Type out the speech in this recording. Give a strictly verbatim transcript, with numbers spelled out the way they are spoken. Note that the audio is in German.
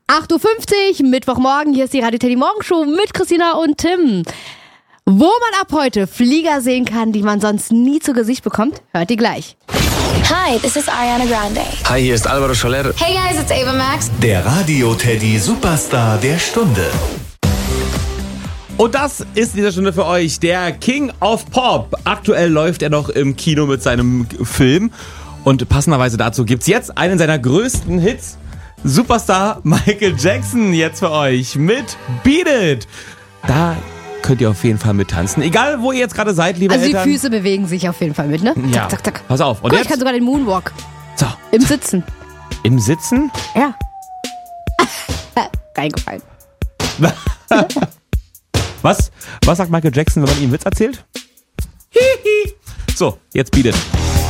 acht Uhr fünfzig, Mittwochmorgen, hier ist die Radio Teddy Morgenshow mit Christina und Tim. Wo man ab heute Flieger sehen kann, die man sonst nie zu Gesicht bekommt, hört ihr gleich. Hi, this is Ariana Grande. Hi, hier ist Alvaro Soler. Hey guys, it's Ava Max. Der Radio Teddy Superstar der Stunde. Und das ist in dieser Stunde für euch der King of Pop. Aktuell läuft er noch im Kino mit seinem Film. Und passenderweise dazu gibt's jetzt einen seiner größten Hits. Superstar Michael Jackson jetzt für euch mit Beat It. Da könnt ihr auf jeden Fall mittanzen. Egal, wo ihr jetzt gerade seid, liebe Also Eltern. die Füße bewegen sich auf jeden Fall mit, ne? Ja. Zack, zack, zack. Pass auf. Und Guck, jetzt? ich kann sogar den Moonwalk. So. Im Sitzen. Im Sitzen? Ja. Reingefallen. Was? Was sagt Michael Jackson, wenn man ihm einen Witz erzählt? Hihi. So, jetzt Beat It.